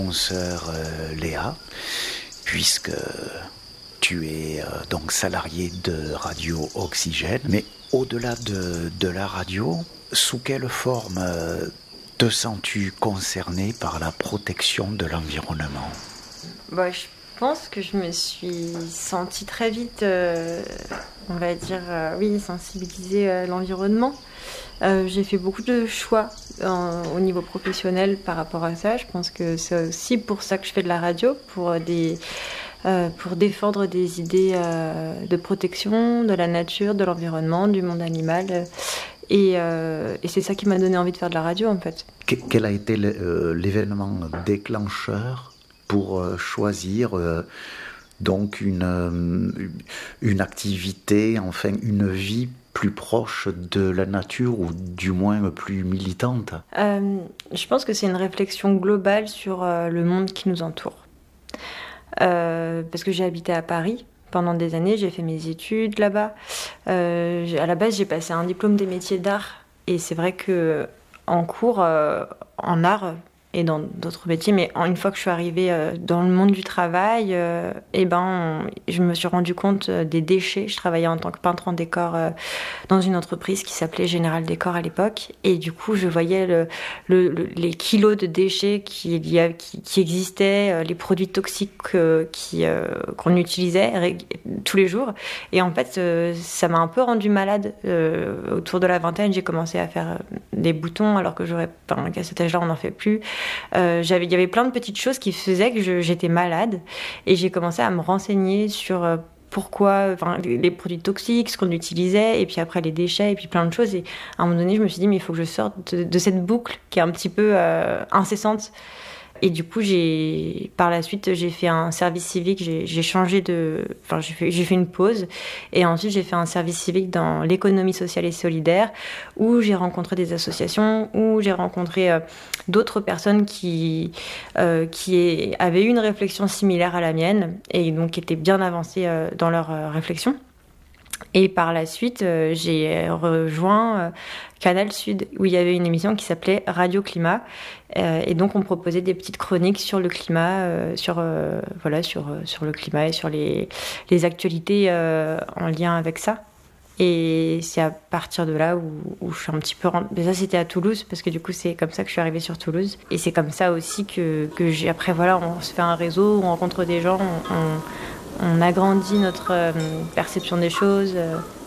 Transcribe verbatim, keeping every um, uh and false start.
Mon sœur euh, Léa, puisque tu es euh, donc salarié de Radio Oxygène, mais au-delà de, de la radio, sous quelle forme euh, te sens-tu concerné par la protection de l'environnement ? Bah, je pense que je me suis sentie très vite, euh, on va dire, euh, oui, sensibilisée à l'environnement. Euh, j'ai fait beaucoup de choix en, au niveau professionnel par rapport à ça. Je pense que c'est aussi pour ça que je fais de la radio, pour, des, euh, pour défendre des idées euh, de protection de la nature, de l'environnement, du monde animal. Et, euh, et c'est ça qui m'a donné envie de faire de la radio, en fait. Quel a été l'événement déclencheur pour euh, choisir euh, donc une, euh, une activité, enfin une vie plus proche de la nature ou du moins plus militante ? euh, Je pense que c'est une réflexion globale sur euh, le monde qui nous entoure. Euh, parce que j'ai habité à Paris pendant des années, j'ai fait mes études là-bas. Euh, à la base, j'ai passé un diplôme des métiers d'art. Et c'est vrai qu'en cours, euh, en art et dans d'autres métiers, mais une fois que je suis arrivée euh, dans le monde du travail, euh, eh ben, on, je me suis rendu compte des déchets. Je travaillais en tant que peintre en décor euh, dans une entreprise qui s'appelait Général Décor à l'époque. Et du coup, je voyais le, le, le, les kilos de déchets qui, qui, qui existaient, euh, les produits toxiques euh, qui, euh, qu'on utilisait ré- tous les jours. Et en fait, euh, ça m'a un peu rendue malade. Euh, autour de la vingtaine, j'ai commencé à faire des boutons, alors que j'aurais, enfin, qu'à cet âge-là, on n'en fait plus. Euh, j'avais, il y avait plein de petites choses qui faisaient que je, j'étais malade. Et j'ai commencé à me renseigner sur euh, pourquoi, enfin, les produits toxiques, ce qu'on utilisait, et puis après les déchets, et puis plein de choses. Et à un moment donné, je me suis dit, mais il faut que je sorte de, de cette boucle qui est un petit peu euh, incessante. Et du coup, j'ai, par la suite, j'ai fait un service civique, j'ai, j'ai changé de... Enfin, j'ai fait, j'ai fait une pause. Et ensuite, j'ai fait un service civique dans l'économie sociale et solidaire, où j'ai rencontré des associations, où j'ai rencontré euh, d'autres personnes qui, euh, qui avaient eu une réflexion similaire à la mienne, et donc qui étaient bien avancées euh, dans leur euh, réflexion. Et par la suite, euh, j'ai rejoint euh, Canal Sud, où il y avait une émission qui s'appelait Radio Climat. Euh, et donc, on proposait des petites chroniques sur le climat, euh, sur, euh, voilà, sur, sur le climat et sur les, les actualités euh, en lien avec ça. Et c'est à partir de là où, où je suis un petit peu... Rent... Mais ça, c'était à Toulouse, parce que du coup, c'est comme ça que je suis arrivée sur Toulouse. Et c'est comme ça aussi que, que j'ai... Après, voilà, on se fait un réseau, on rencontre des gens, on... on on agrandit notre euh, perception des choses. Euh,